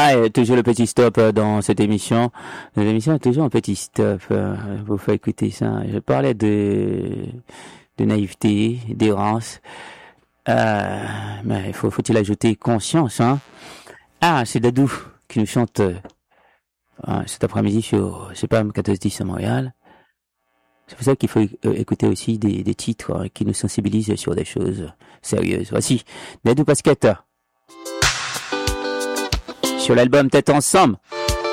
toujours le petit stop dans cette émission. L'émission est toujours un petit stop. Vous faites écouter ça. Je parlais de naïveté, d'errance. Mais faut-il ajouter conscience, hein? Ah, c'est Dadou qui nous chante cet après-midi sur CPAM 1410 à Montréal. C'est pour ça qu'il faut écouter aussi des titres qui nous sensibilisent sur des choses sérieuses. Voici Dadou Basket sur l'album Tête Ensemble.